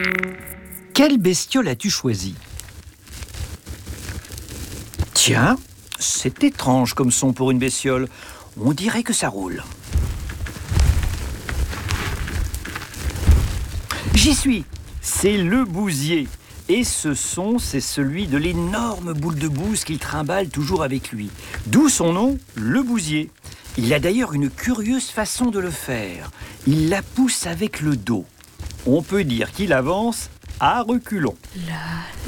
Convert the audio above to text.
Quelle bestiole as-tu choisi? Tiens, c'est étrange comme son pour une bestiole. On dirait que ça roule. J'y suis. C'est le bousier. Et ce son, c'est celui de l'énorme boule de bouse qu'il trimballe toujours avec lui. D'où son nom, le bousier. Il a d'ailleurs une curieuse façon de le faire. Il la pousse avec le dos. On peut dire qu'il avance à reculons.